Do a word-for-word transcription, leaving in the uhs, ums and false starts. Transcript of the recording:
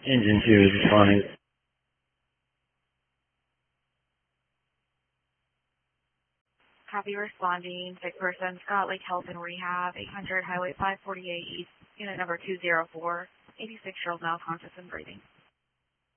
Engine two is responding. Copy responding. Sick person, Scott Lake Health and Rehab, eight hundred Highway five forty-eight East, unit number two zero four, eighty-six year old male conscious and breathing.